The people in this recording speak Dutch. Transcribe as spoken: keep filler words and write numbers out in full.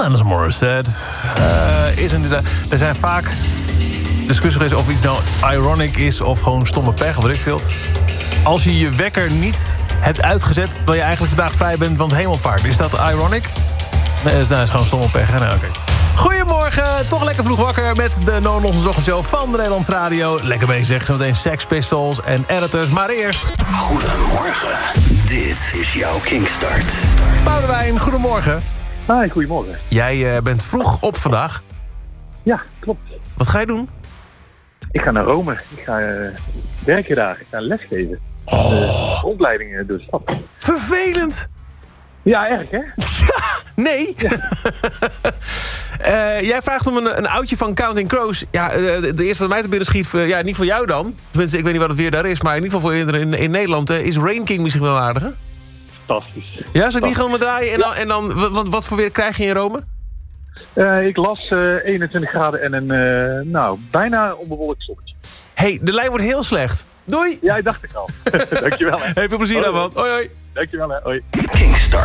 Alanis Morissette uh, is inderdaad... Er zijn vaak discussies geweest of iets nou ironic is... of gewoon stomme pech, of weet ik veel. Als je je wekker niet hebt uitgezet... terwijl je eigenlijk vandaag vrij bent, want hemelvaart. Is dat ironic? Nee, dat is, nou, is gewoon stomme pech. Nee, okay. Goedemorgen, toch lekker vroeg wakker... met de No-Nonsense Ochtendshow van de Nederlandse Radio. Lekker bezig, zometeen Sex Pistols en Editors. Maar eerst... Goedemorgen, dit is jouw Kinkstart. Boudewijn, goedemorgen. Hi, goedemorgen. Jij uh, bent vroeg op vandaag. Ja, klopt. Wat ga je doen? Ik ga naar Rome. Ik ga uh, werken daar. Ik ga lesgeven. Oh. Uh, rondleidingen door de stad. Vervelend. Ja, erg hè? Nee. Ja. uh, jij vraagt om een, een oudje van Counting Crows. Ja, uh, de eerste wat mij te binnen schiet, uh, ja, niet voor jou dan. Tenminste, ik weet niet wat het weer daar is, maar in ieder geval voor in, in Nederland uh, is Rain King misschien wel aardig, hè? Fantastisch. Ja, zal ik die gewoon maar draaien? En dan, en dan wat, wat voor weer krijg je in Rome? Uh, ik las uh, eenentwintig graden en een, uh, nou, bijna onbewolkt zonnetje. Hé, hey, de lijn wordt heel slecht. Doei! Ja, dacht ik al. Dankjewel hè. Heel veel plezier dan, man. Hoi, hoi. Dankjewel hè. Hoi. Kinkstart.